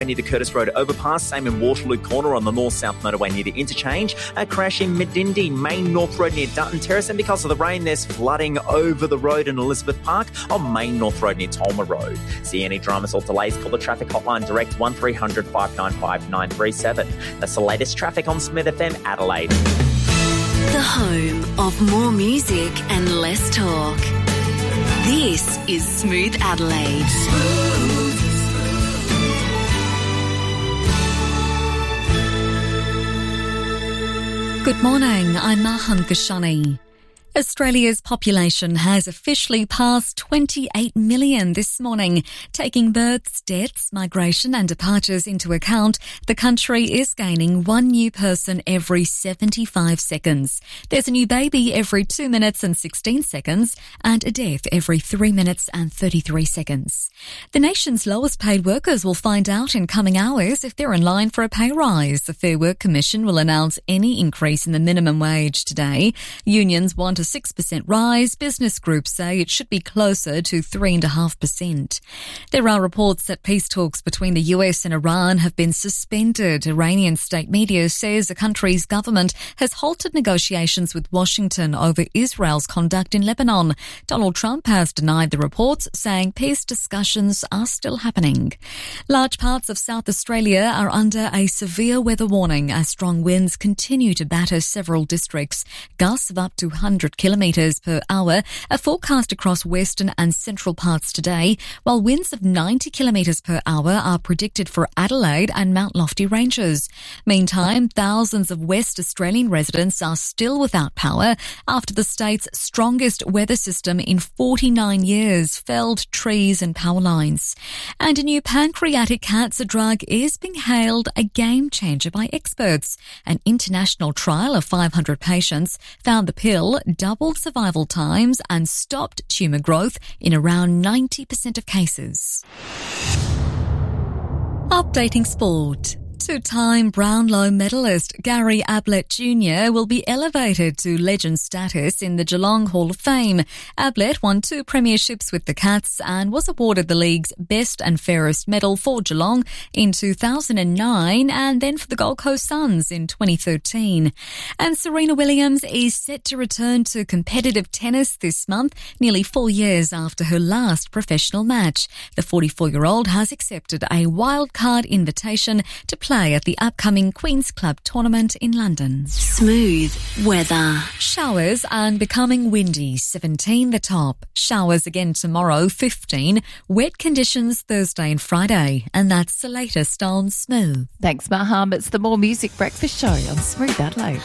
near the Curtis Road overpass, same in Waterloo Corner on the north-south motorway near the interchange. A crash in Medindi, Main North Road near Dutton Terrace, and because of the rain, there's flooding over the road in Elizabeth Park on Main North Road near Tolmer Road. See any dramas or delays, call the traffic hotline direct 1300 595 937. That's the latest traffic on Smith FM Adelaide. The home of more music and less talk. This is Smooth Adelaide. Good morning, I'm Mahan Gashani. Australia's population has officially passed 28 million this morning. Taking births, deaths, migration and departures into account, the country is gaining one new person every 75 seconds. There's a new baby every 2 minutes and 16 seconds and a death every 3 minutes and 33 seconds. The nation's lowest paid workers will find out in coming hours if they're in line for a pay rise. The Fair Work Commission will announce any increase in the minimum wage today. Unions want a 6% rise. Business groups say it should be closer to 3.5%. There are reports that peace talks between the US and Iran have been suspended. Iranian state media says the country's government has halted negotiations with Washington over Israel's conduct in Lebanon. Donald Trump has denied the reports, saying peace discussions are still happening. Large parts of South Australia are under a severe weather warning as strong winds continue to batter several districts. Gusts of up to 100 kilometres per hour are forecast across western and central parts today, while winds of 90 kilometres per hour are predicted for Adelaide and Mount Lofty ranges. Meantime, thousands of West Australian residents are still without power after the state's strongest weather system in 49 years felled trees and power lines. And a new pancreatic cancer drug is being hailed a game changer by experts. An international trial of 500 patients found the pill doubled survival times and stopped tumour growth in around 90% of cases. Updating sport. Two-time Brownlow medalist Gary Ablett Jr. will be elevated to legend status in the Geelong Hall of Fame. Ablett won 2 premierships with the Cats and was awarded the league's Best and Fairest medal for Geelong in 2009 and then for the Gold Coast Suns in 2013. And Serena Williams is set to return to competitive tennis this month, nearly 4 years after her last professional match. The 44-year-old has accepted a wildcard invitation to play at the upcoming Queen's Club tournament in London. Smooth weather. Showers and becoming windy, 17 the top. Showers again tomorrow, 15. Wet conditions Thursday and Friday. And that's the latest on Smooth. Thanks, Maham. It's the More Music Breakfast Show on Smooth Adelaide.